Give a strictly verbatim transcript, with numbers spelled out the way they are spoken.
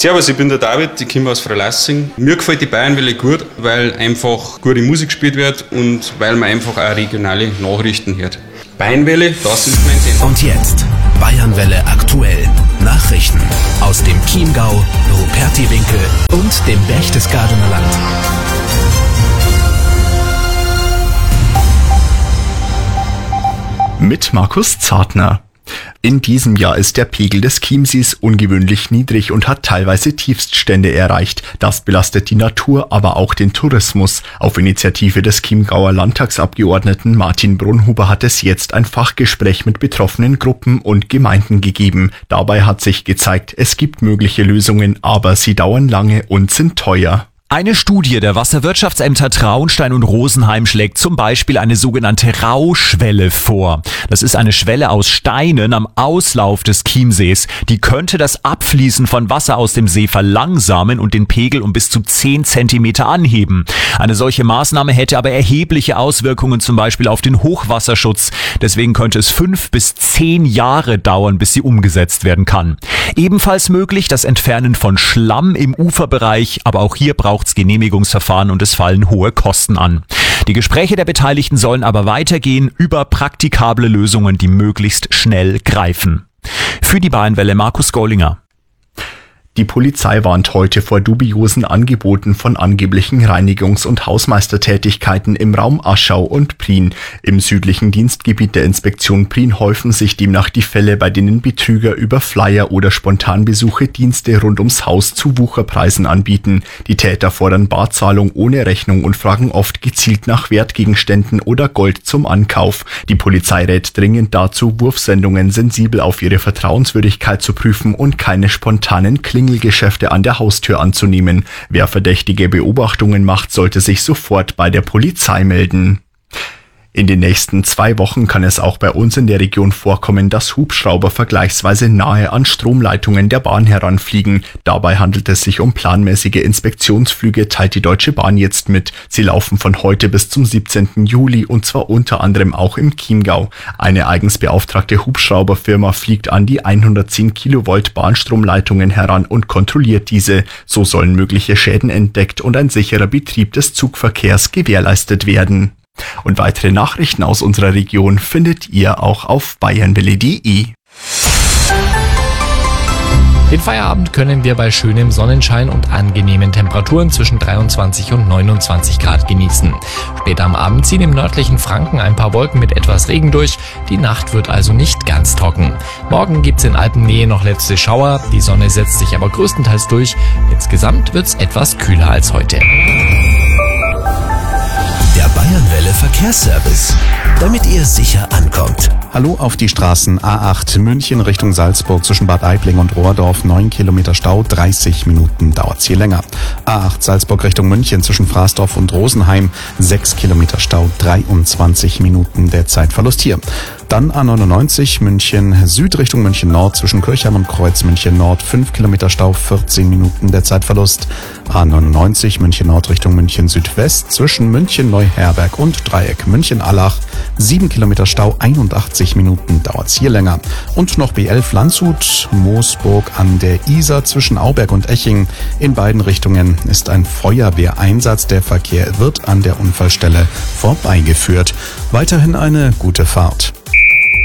Servus, ich bin der David, ich komme aus Freilassing. Mir gefällt die Bayernwelle gut, weil einfach gute Musik gespielt wird und weil man einfach auch regionale Nachrichten hört. Bayernwelle, das ist mein Sender. Und jetzt Bayernwelle aktuell. Nachrichten aus dem Chiemgau, Rupertiwinkel und dem Berchtesgadener Land. Mit Markus Zartner. In diesem Jahr ist der Pegel des Chiemsees ungewöhnlich niedrig und hat teilweise Tiefststände erreicht. Das belastet die Natur, aber auch den Tourismus. Auf Initiative des Chiemgauer Landtagsabgeordneten Martin Brunhuber hat es jetzt ein Fachgespräch mit betroffenen Gruppen und Gemeinden gegeben. Dabei hat sich gezeigt, es gibt mögliche Lösungen, aber sie dauern lange und sind teuer. Eine Studie der Wasserwirtschaftsämter Traunstein und Rosenheim schlägt zum Beispiel eine sogenannte Rauschwelle vor. Das ist eine Schwelle aus Steinen am Auslauf des Chiemsees. Die könnte das Abfließen von Wasser aus dem See verlangsamen und den Pegel um bis zu zehn Zentimeter anheben. Eine solche Maßnahme hätte aber erhebliche Auswirkungen zum Beispiel auf den Hochwasserschutz. Deswegen könnte es fünf bis zehn Jahre dauern, bis sie umgesetzt werden kann. Ebenfalls möglich das Entfernen von Schlamm im Uferbereich, aber auch hier braucht Genehmigungsverfahren und es fallen hohe Kosten an. Die Gespräche der Beteiligten sollen aber weitergehen über praktikable Lösungen, die möglichst schnell greifen. Für die Bayernwelle Markus Gollinger. Die Polizei warnt heute vor dubiosen Angeboten von angeblichen Reinigungs- und Hausmeistertätigkeiten im Raum Aschau und Prien. Im südlichen Dienstgebiet der Inspektion Prien häufen sich demnach die Fälle, bei denen Betrüger über Flyer oder Spontanbesuche Dienste rund ums Haus zu Wucherpreisen anbieten. Die Täter fordern Barzahlung ohne Rechnung und fragen oft gezielt nach Wertgegenständen oder Gold zum Ankauf. Die Polizei rät dringend dazu, Wurfsendungen sensibel auf ihre Vertrauenswürdigkeit zu prüfen und keine spontanen Klingen Geschäfte an der Haustür anzunehmen. Wer verdächtige Beobachtungen macht, sollte sich sofort bei der Polizei melden. In den nächsten zwei Wochen kann es auch bei uns in der Region vorkommen, dass Hubschrauber vergleichsweise nahe an Stromleitungen der Bahn heranfliegen. Dabei handelt es sich um planmäßige Inspektionsflüge, teilt die Deutsche Bahn jetzt mit. Sie laufen von heute bis zum siebzehnten Juli und zwar unter anderem auch im Chiemgau. Eine eigens beauftragte Hubschrauberfirma fliegt an die hundertzehn Kilovolt Bahnstromleitungen heran und kontrolliert diese. So sollen mögliche Schäden entdeckt und ein sicherer Betrieb des Zugverkehrs gewährleistet werden. Und weitere Nachrichten aus unserer Region findet ihr auch auf bayernwelle punkt de. Den Feierabend können wir bei schönem Sonnenschein und angenehmen Temperaturen zwischen dreiundzwanzig und neunundzwanzig Grad genießen. Später am Abend ziehen im nördlichen Franken ein paar Wolken mit etwas Regen durch. Die Nacht wird also nicht ganz trocken. Morgen gibt's in Alpennähe noch letzte Schauer. Die Sonne setzt sich aber größtenteils durch. Insgesamt wird's etwas kühler als heute. Der Bayernwelle Verkehrsservice, damit ihr sicher ankommt. Hallo auf die Straßen A acht München Richtung Salzburg zwischen Bad Aibling und Rohrdorf, neun Kilometer Stau, dreißig Minuten dauert's hier länger. A acht Salzburg Richtung München zwischen Fraßdorf und Rosenheim, sechs Kilometer Stau, dreiundzwanzig Minuten der Zeitverlust hier. Dann A neunundneunzig München Süd Richtung München Nord zwischen Kirchheim und Kreuz München Nord, fünf Kilometer Stau, vierzehn Minuten der Zeitverlust. A neunundneunzig München Nord Richtung München Südwest zwischen München Neuherberg und Dreieck München Allach, sieben Kilometer Stau, einundachtzig Minuten dauert's hier länger. Und noch B elf Landshut Moosburg an der Isar zwischen Auberg und Eching. In beiden Richtungen ist ein Feuerwehreinsatz. Der Verkehr wird an der Unfallstelle vorbeigeführt. Weiterhin eine gute Fahrt.